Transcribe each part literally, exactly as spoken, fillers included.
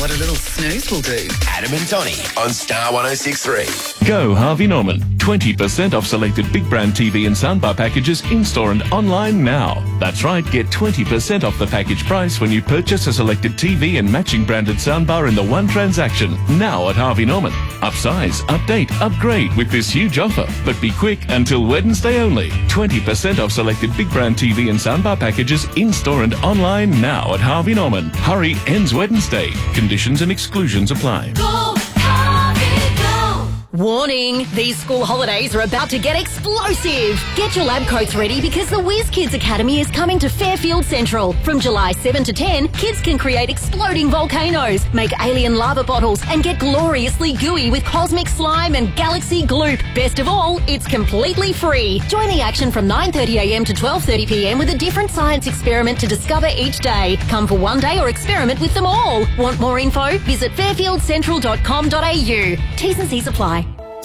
what a little snooze will do. Adam and Donny on Star one oh six three. Go Harvey Norman. twenty percent off selected big brand T V and soundbar packages in-store and online now. That's right, get twenty percent off the package price when you purchase a selected T V and matching branded soundbar in the one transaction. Now at Harvey Norman. Upsize, update, upgrade with this huge offer. But be quick, until Wednesday only. twenty percent off selected big brand T V and soundbar packages in-store and online now at Harvey Norman. Hurry, ends Wednesday. Conditions and exclusions apply. Go, Harvey, go! Warning! These school holidays are about to get explosive! Get your lab coats ready because the Whiz Kids Academy is coming to Fairfield Central. From July seventh to ten, kids can create exploding volcanoes, make alien lava bottles, and get gloriously gooey with cosmic slime and galaxy gloop. Best of all, it's completely free. Join the action from nine thirty a m to twelve thirty p m with a different science experiment to discover each day. Come for one day or experiment with them all. Want more info? Visit fairfield central dot com dot a u. T's and C's apply.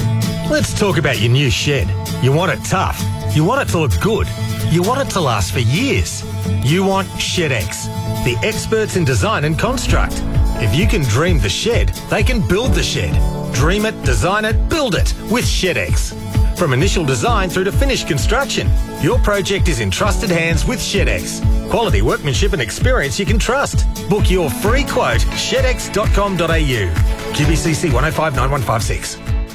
Let's talk about your new shed. You want it tough. You want it to look good. You want it to last for years. You want ShedX, the experts in design and construct. If you can dream the shed, they can build the shed. Dream it, design it, build it with ShedX. From initial design through to finished construction, your project is in trusted hands with ShedX. Quality workmanship and experience you can trust. Book your free quote, shed x dot com dot a u. Q B C C one oh five nine one five six.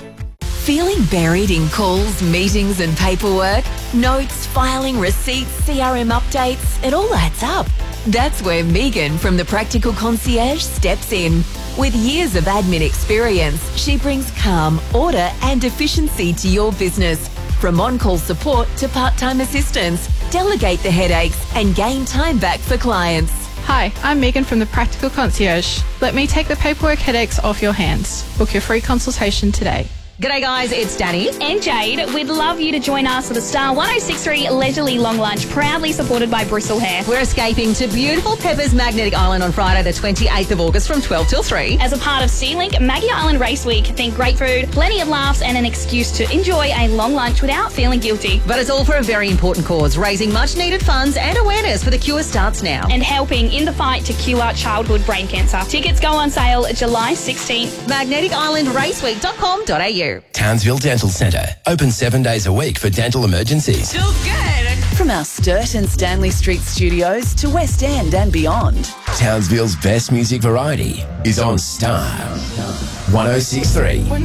Feeling buried in calls, meetings and paperwork? Notes, filing, receipts, C R M updates, it all adds up. That's where Megan from the Practical Concierge steps in. With years of admin experience, she brings calm, order and efficiency to your business. From on-call support to part-time assistance, delegate the headaches and gain time back for clients. Hi, I'm Megan from the Practical Concierge. Let me take the paperwork headaches off your hands. Book your free consultation today. G'day guys, it's Danny. And Jade. We'd love you to join us for the Star one oh six three Leisurely Long Lunch, proudly supported by Bristol Hair. We're escaping to beautiful Pepper's Magnetic Island on Friday the twenty-eighth of August from twelve till three. As a part of Sea-Link Maggie Island Race Week, think great food, plenty of laughs and an excuse to enjoy a long lunch without feeling guilty. But it's all for a very important cause, raising much needed funds and awareness for the cure starts now. And helping in the fight to cure childhood brain cancer. Tickets go on sale July sixteenth. magnetic island race week dot com dot a u. Townsville Dental Centre. Open seven days a week for dental emergencies. Feel good. From our Sturt and Stanley Street studios to West End and beyond, Townsville's best music variety is on Star one oh six three.